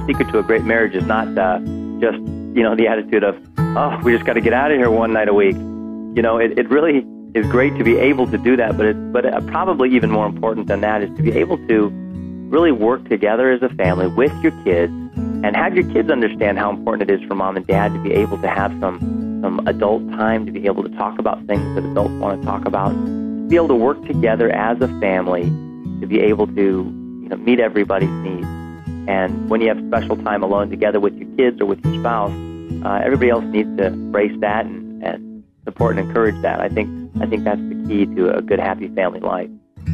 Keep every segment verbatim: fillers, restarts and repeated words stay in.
secret to a great marriage is not uh, just, you know, the attitude of, oh, we just got to get out of here one night a week. You know, it, it really is great to be able to do that, but it, but uh, probably even more important than that is to be able to really work together as a family with your kids and have your kids understand how important it is for mom and dad to be able to have some, some adult time, to be able to talk about things that adults want to talk about, to be able to work together as a family, to be able to, you know, meet everybody's needs. And when you have special time alone together with your kids or with your spouse, uh, everybody else needs to embrace that and, and support and encourage that. I think I think that's the key to a good, happy family life.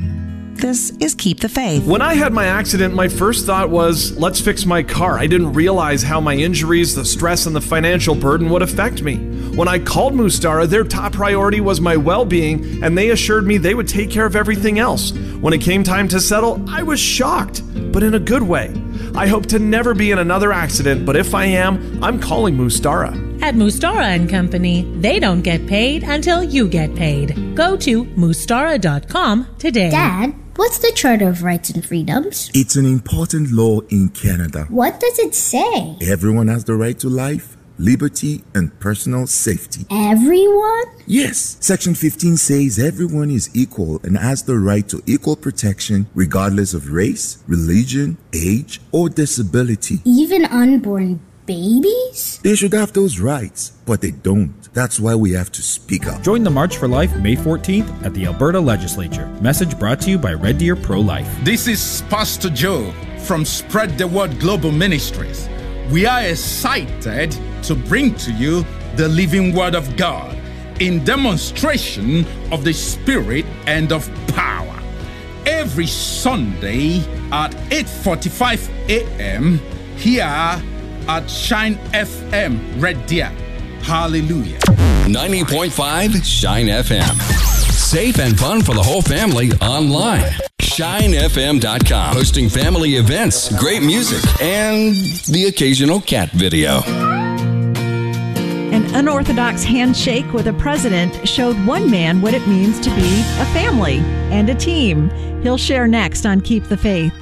This is Keep the Faith. When I had my accident, my first thought was, let's fix my car. I didn't realize how my injuries, the stress, and the financial burden would affect me. When I called Mustara, their top priority was my well-being, and they assured me they would take care of everything else. When it came time to settle, I was shocked, but in a good way. I hope to never be in another accident, but if I am, I'm calling Mustara. At Mustara and Company, they don't get paid until you get paid. Go to mustara dot com today. Dad, what's the Charter of Rights and Freedoms? It's an important law in Canada. What does it say? Everyone has the right to life, liberty, and personal safety. Everyone? Yes. Section fifteen says everyone is equal and has the right to equal protection regardless of race, religion, age, or disability. Even unborn babies? They should have those rights, but they don't. That's why we have to speak up. Join the March for Life May fourteenth at the Alberta Legislature. Message brought to you by Red Deer Pro-Life. This is Pastor Joe from Spread the Word Global Ministries. We are excited to bring to you the living Word of God in demonstration of the Spirit and of power. Every Sunday at eight forty-five a.m. here at Shine F M, Red Deer. Hallelujah. ninety point five Shine F M. Safe and fun for the whole family online. shine f m dot com. Hosting family events, great music, and the occasional cat video. An unorthodox handshake with a president showed one man what it means to be a family and a team. He'll share next on Keep the Faith.